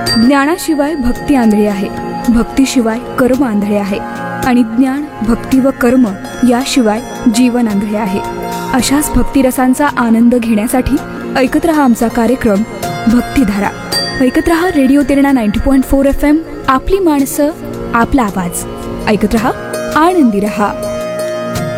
ज्ञानाशिवाय भक्ती आंधळी आहे, भक्तीशिवाय कर्म आंधळे आहे आणि ज्ञान, भक्ती व कर्म याशिवाय जीवन आंधळे आहे. अशाच भक्तिरसांचा आनंद घेण्यासाठी ऐकत रहा आमचा कार्यक्रम भक्तिधारा. ऐकत रहा रेडिओ तेरणा 90.4 FM. आपली माणसं, आपला आवाज. ऐकत रहा, आनंदी रहा.